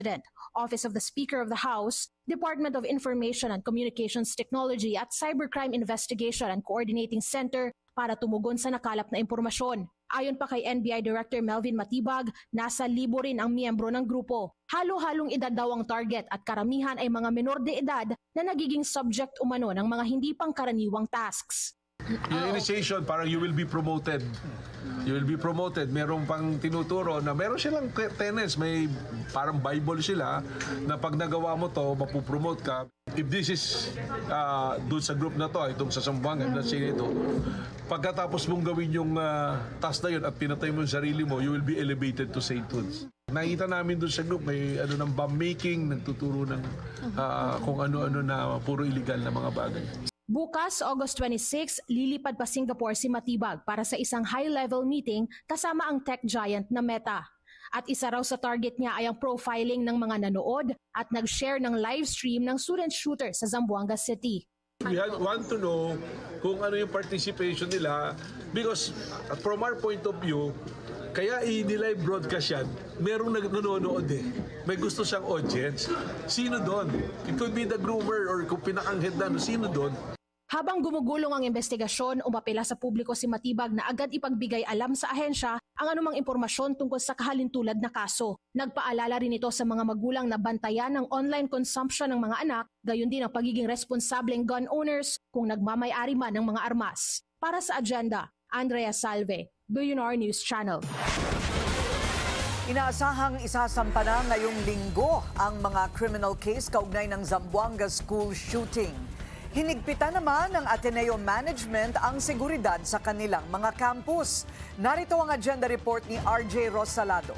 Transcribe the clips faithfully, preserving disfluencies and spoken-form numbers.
Office of the Speaker of the House, Department of Information and Communications Technology at Cybercrime Investigation and Coordinating Center para tumugon sa nakalap na impormasyon. Ayon pa kay N B I Director Melvin Matibag, nasa libo rin ang miyembro ng grupo. Halo-halong edad daw ang target at karamihan ay mga menor de edad na nagiging subject umano ng mga hindi pangkaraniwang tasks. Yung initiation, parang you will be promoted. You will be promoted. Merong pang tinuturo na meron silang tenets. May parang Bible sila na pag nagawa mo to, mapupromote ka. If this is uh, doon sa group na to, itong sa Zamboanga, na sige ito, pagkatapos mong gawin yung uh, task na yun at pinatay mo yung sarili mo, you will be elevated to sainthoods. Nakita namin doon sa group, may ano ng bomb making, nagtuturo ng uh, kung ano-ano na puro illegal na mga bagay. Bukas, August twenty-sixth, lilipad pa Singapore si Matibag para sa isang high-level meeting kasama ang tech giant na Meta. At isa raw sa target niya ay ang profiling ng mga nanood at nag-share ng live stream ng student shooter sa Zamboanga City. We want to know kung ano yung participation nila because from our point of view, kaya i-live broadcast yan, merong nanonood eh. May gusto siyang audience. Sino doon? It could be the groomer or kung pinakanghead na, sino doon? Habang gumugulong ang investigasyon, umapela sa publiko si Matibag na agad ipagbigay alam sa ahensya ang anumang impormasyon tungkol sa kahalintulad na kaso. Nagpaalala rin ito sa mga magulang na bantayan ng online consumption ng mga anak, gayon din ang pagiging responsableng gun owners kung nagmamay-ari man ng mga armas. Para sa Agenda, Andrea Salve, Billionaire News Channel. Inaasahang isasampa na ngayong linggo ang mga criminal case kaugnay ng Zamboanga School shooting. Hinigpitan naman ng Ateneo Management ang seguridad sa kanilang mga campus. Narito ang agenda report ni R J Rosalado.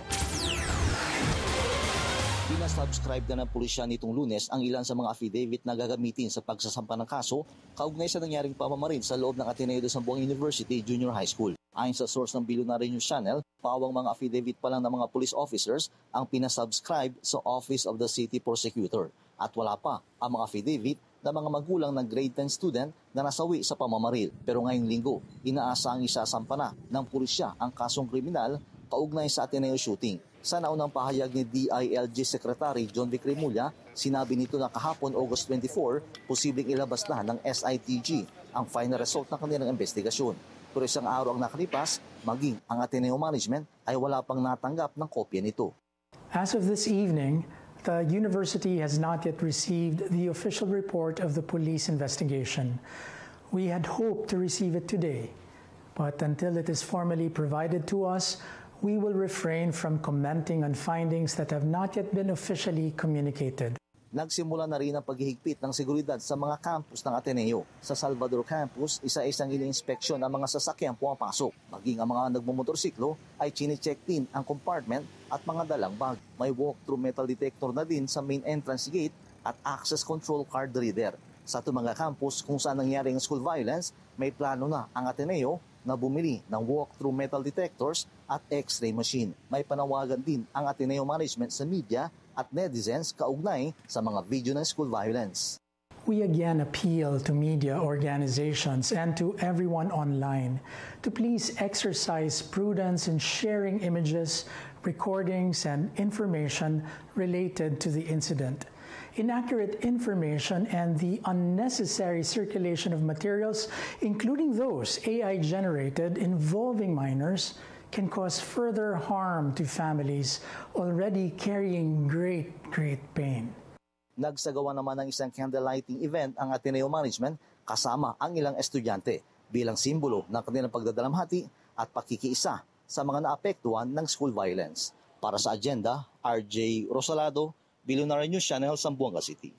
Pinasubscribe na ng pulisya nitong Lunes ang ilan sa mga affidavit na gagamitin sa pagsasampa ng kaso kaugnay sa nangyaring pamamaril sa loob ng Ateneo de Zamboanga University Junior High School. Ayon sa source ng Billionaire News Channel, pawang mga affidavit pa lang ng mga police officers ang pinasubscribe sa Office of the City Prosecutor. At wala pa ang mga affidavit ng mga magulang ng grade ten student na nasawi sa pamamaril. Pero ngayong linggo, inaasahang isasampa na ng pulisya ang kasong kriminal kaugnay sa Ateneo shooting. Sa naunang pahayag ni D I L G Secretary John Vic Remulla, sinabi nito na kahapon August twenty-fourth, posibleng ilabas na ng S I T G ang final result ng kanilang investigasyon. Pero isang araw ang nakalipas, maging ang Ateneo Management ay wala pang natanggap ng kopya nito. As of this evening, the university has not yet received the official report of the police investigation. We had hoped to receive it today, but until it is formally provided to us, we will refrain from commenting on findings that have not yet been officially communicated. Nagsimula na rin ang paghihigpit ng seguridad sa mga campus ng Ateneo. Sa Salvador Campus, isa-isang ini-inspeksyon ang mga sasakyang pumapasok. Maging ang mga nagmumotorsiklo ay chine-check din ang compartment at mga dalang bag. May walk-through metal detector na din sa main entrance gate at access control card reader. Sa ito mga campus kung saan nangyari ang school violence, may plano na ang Ateneo na bumili ng walk-through metal detectors at x-ray machine. May panawagan din ang Ateneo Management sa media at netizens kaugnay sa mga video ng school violence. We again appeal to media organizations and to everyone online to please exercise prudence in sharing images, recordings, and information related to the incident. Inaccurate information and the unnecessary circulation of materials, including those A I-generated involving minors, can cause further harm to families already carrying great, great pain. Nagsagawa naman ng isang candlelighting event ang Ateneo Management kasama ang ilang estudyante bilang simbolo ng kanilang pagdadalamhati at pakikiisa sa mga naapektuhan ng school violence. Para sa Agenda, R J Rosalado, Billionaire News Channel, Zamboanga City.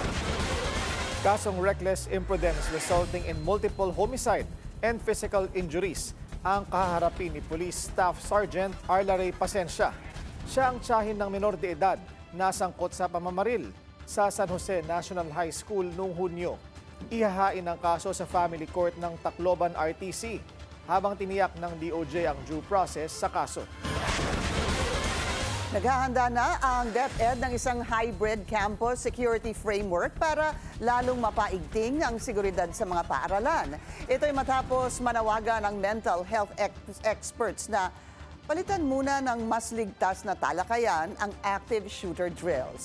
Kasong reckless imprudence resulting in multiple homicide and physical injuries ang kaharapin ni Police Staff Sergeant Arla Ray Pasensya. Siya ang tiyahin ng menor de edad na sangkot sa pamamaril sa San Jose National High School noong Hunyo. Ihahain ang kaso sa Family Court ng Tacloban R T C habang tiniyak ng D O J ang due process sa kaso. Naghahanda na ang DepEd ng isang hybrid campus security framework para lalong mapaigting ang seguridad sa mga paaralan. Ito ay matapos manawagan ng mental health ex- experts na Palitan muna ng mas ligtas na talakayan ang active shooter drills.